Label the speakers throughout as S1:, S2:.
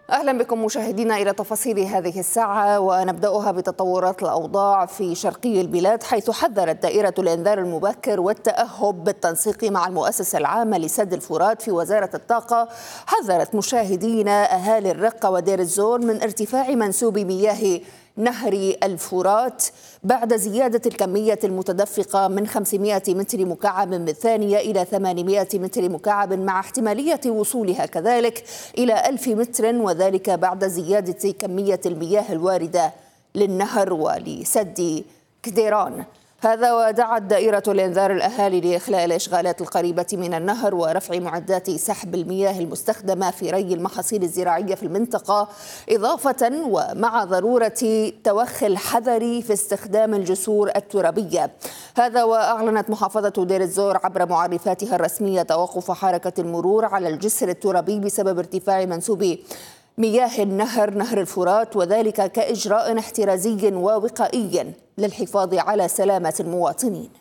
S1: أهلا بكم مشاهدينا إلى تفاصيل هذه الساعة، ونبدأها بتطورات الأوضاع في شرقي البلاد، حيث حذرت دائرة الإنذار المبكر والتأهب بالتنسيق مع المؤسسة العامة لسد الفرات في وزارة الطاقة. حذرت مشاهدينا أهالي الرقة ودير الزور من ارتفاع منسوب مياه نهر الفرات بعد زيادة الكمية المتدفقة من 500 متر مكعب بالثانية إلى 800 متر مكعب، مع احتمالية وصولها كذلك إلى 1000 متر، وذلك بعد زيادة كمية المياه الواردة للنهر ولسد كديران. هذا ودعت دائرة الإنذار الأهالي لإخلاء الإشغالات القريبة من النهر ورفع معدات سحب المياه المستخدمة في ري المحاصيل الزراعية في المنطقة، إضافة ومع ضرورة توخي الحذر في استخدام الجسور الترابية. هذا وأعلنت محافظة دير الزور عبر معرفاتها الرسمية توقف حركة المرور على الجسر الترابي بسبب ارتفاع منسوب مياه نهر الفرات، وذلك كإجراء احترازي ووقائي للحفاظ على سلامة المواطنين.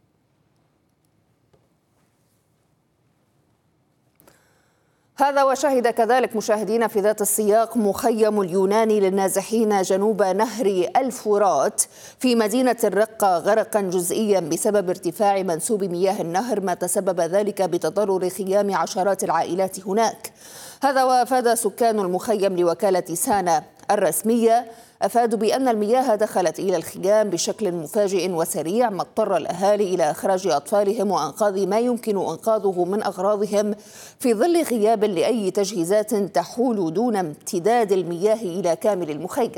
S1: هذا وشهد كذلك مشاهدينا في ذات السياق مخيم اليوناني للنازحين جنوب نهر الفرات في مدينة الرقة غرقا جزئيا بسبب ارتفاع منسوب مياه النهر، ما تسبب ذلك بتضرر خيام عشرات العائلات هناك. هذا وأفاد سكان المخيم لوكالة سانا الرسمية أفادوا بأن المياه دخلت إلى الخيام بشكل مفاجئ وسريع، ما اضطر الأهالي إلى إخراج أطفالهم وإنقاذ ما يمكن إنقاذه من أغراضهم في ظل غياب لأي تجهيزات تحول دون امتداد المياه إلى كامل المخيم.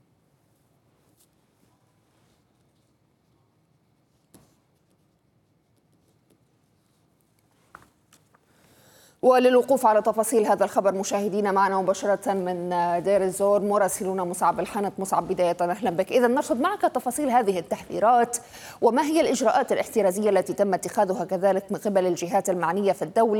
S1: وللوقوف على تفاصيل هذا الخبر مشاهدينا معنا مباشرة من دير الزور مراسلنا مصعب الحنت. مصعب، بداية أهلا بك. إذا نرصد معك تفاصيل هذه التحذيرات، وما هي الإجراءات الاحترازية التي تم اتخاذها كذلك من قبل الجهات المعنية في الدولة